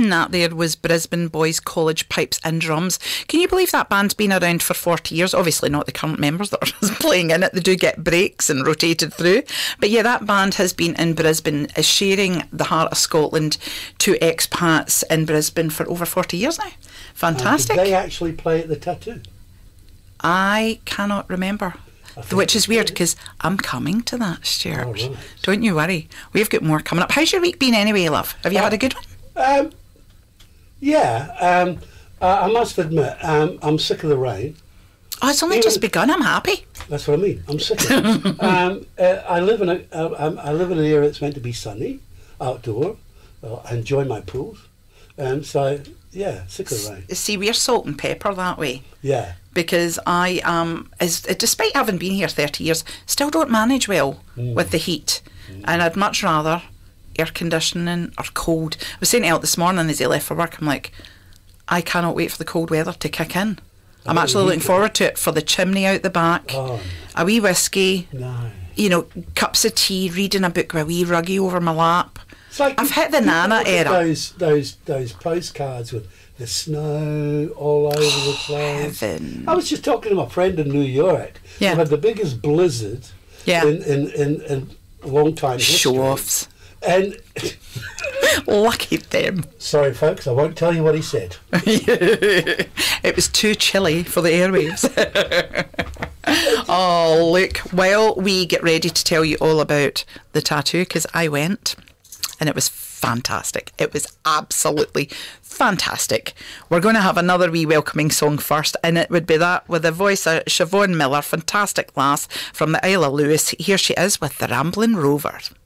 That there was Brisbane Boys College Pipes and Drums. Can you believe that band's been around for 40 years? Obviously not the current members that are playing in it. They do get breaks and rotated through. But yeah, that band has been in Brisbane, sharing the heart of Scotland to expats in Brisbane for over 40 years now. Fantastic. Did they actually play at the Tattoo? I cannot remember. Which is weird because I'm coming to that, Stuart. Oh, right. Don't you worry. We've got more coming up. How's your week been anyway, love? Have you had a good one? Yeah. I must admit, I'm sick of the rain. Oh, it's only just begun. I'm happy. That's what I mean. I'm sick of it. I live in an area that's meant to be sunny, outdoor. I enjoy my pools. So, yeah, sick of the rain. See, we're salt and pepper that way. Yeah. Because I despite having been here 30 years, still don't manage with the heat. And I'd much rather air conditioning or cold. I was saying to El this morning as he left for work, I'm like, I cannot wait for the cold weather to kick in. I'm actually looking forward to it, for the chimney out the back, a wee whiskey, cups of tea, reading a book with a wee ruggie over my lap. Like I've hit the Nana era. Those postcards with the snow all over the place. Heaven. I was just talking to my friend in New York. Yeah. Who had the biggest blizzard in a long time history. Show-offs. And lucky them. Sorry, folks, I won't tell you what he said. It was too chilly for the airwaves. Oh, look, while we get ready to tell you all about the Tattoo, because I went and it was fantastic. It was absolutely fantastic. We're going to have another wee welcoming song first, and it would be that with the voice of Siobhan Miller, fantastic lass from the Isle of Lewis. Here she is with the Ramblin' Rovers.